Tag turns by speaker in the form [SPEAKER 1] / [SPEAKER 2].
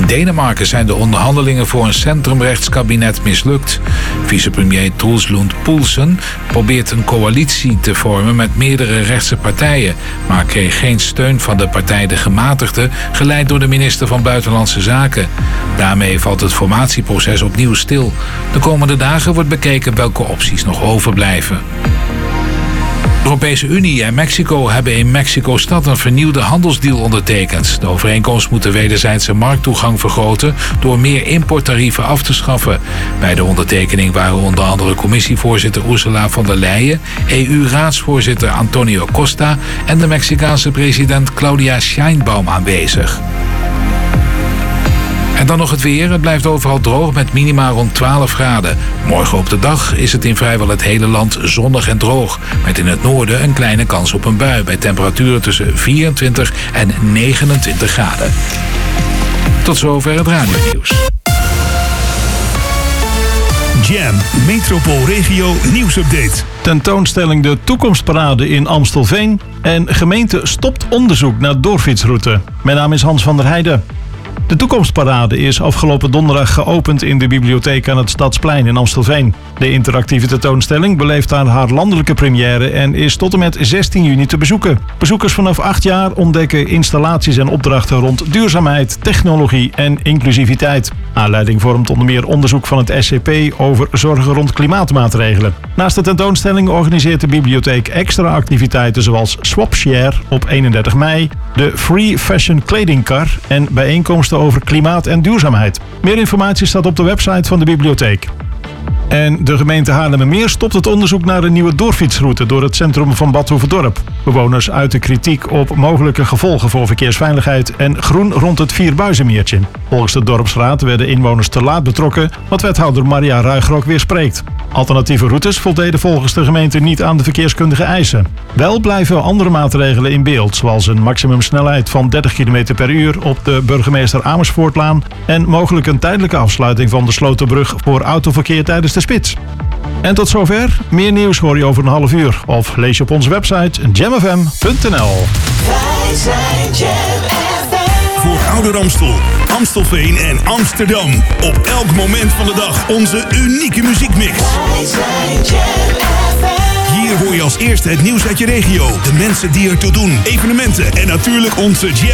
[SPEAKER 1] Denemarken zijn de onderhandelingen voor een centrumrechtskabinet mislukt. Vicepremier Truls Lund Poulsen probeert een coalitie te vormen met meerdere rechtse partijen, maar kreeg geen steun van de partij De Gematigden, geleid door de minister van Buitenlandse Zaken. Daarmee valt het formatieproces opnieuw stil. De komende dagen wordt bekeken welke opties nog overblijven. De Europese Unie en Mexico hebben in Mexico-stad een vernieuwde handelsdeal ondertekend. De overeenkomst moet de wederzijdse markttoegang vergroten door meer importtarieven af te schaffen. Bij de ondertekening waren onder andere commissievoorzitter Ursula von der Leyen, EU-raadsvoorzitter Antonio Costa en de Mexicaanse president Claudia Sheinbaum aanwezig. En dan nog het weer. Het blijft overal droog met minima rond 12 graden. Morgen op de dag is het in vrijwel het hele land zonnig en droog. Met in het noorden een kleine kans op een bui bij temperaturen tussen 24 en 29 graden. Tot zover het radionieuws.
[SPEAKER 2] Jam, Metropoolregio nieuwsupdate.
[SPEAKER 3] Tentoonstelling De Toekomstparade in Amstelveen. En gemeente stopt onderzoek naar doorfietsroute. Mijn naam is Hans van der Heijden. De Toekomstparade is afgelopen donderdag geopend in de bibliotheek aan het Stadsplein in Amstelveen. De interactieve tentoonstelling beleeft daar haar landelijke première en is tot en met 16 juni te bezoeken. Bezoekers vanaf 8 jaar ontdekken installaties en opdrachten rond duurzaamheid, technologie en inclusiviteit. Aanleiding vormt onder meer onderzoek van het SCP over zorgen rond klimaatmaatregelen. Naast de tentoonstelling organiseert de bibliotheek extra activiteiten zoals Swapshare op 31 mei, de Free Fashion Kledingkar en bijeenkomsten over klimaat en duurzaamheid. Meer informatie staat op de website van de bibliotheek. En de gemeente Haarlemmermeer stopt het onderzoek naar een nieuwe doorfietsroute door het centrum van Bad Hoeverdorp. Bewoners uiten kritiek op mogelijke gevolgen voor verkeersveiligheid en groen rond het Vierbuizenmeertje. Volgens de dorpsraad werden inwoners te laat betrokken, wat wethouder Maria Ruigrok weerspreekt. Alternatieve routes voldeden volgens de gemeente niet aan de verkeerskundige eisen. Wel blijven andere maatregelen in beeld, zoals een maximumsnelheid van 30 km per uur op de burgemeester Amersfoortlaan en mogelijk een tijdelijke afsluiting van de Sloterbrug voor autoverkeer tijdens de spits. En tot zover. Meer nieuws hoor je over een half uur of lees je op onze website jamfm.nl.
[SPEAKER 4] Wij zijn Jam FM.
[SPEAKER 2] Voor Ouder Amstel, Amstelveen en Amsterdam. Op elk moment van de dag onze unieke muziekmix.
[SPEAKER 4] Wij zijn Jam FM.
[SPEAKER 2] Hier hoor je als eerste het nieuws uit je regio. De mensen die ertoe doen, evenementen en natuurlijk onze Jam